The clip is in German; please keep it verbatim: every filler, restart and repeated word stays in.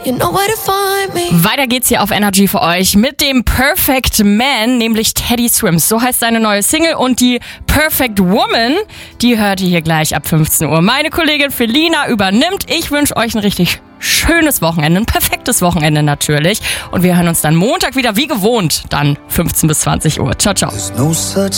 you know where to find me. Weiter geht's hier auf Energy für euch mit dem Perfect Man, nämlich Teddy Swims. So heißt seine neue Single, und die Perfect Woman, die hört ihr hier gleich ab fünfzehn Uhr. Meine Kollegin Felina übernimmt. Ich wünsche euch ein richtig schönes Wochenende, ein perfektes Wochenende natürlich. Und wir hören uns dann Montag wieder wie gewohnt, dann fünfzehn bis zwanzig Uhr. Ciao, ciao.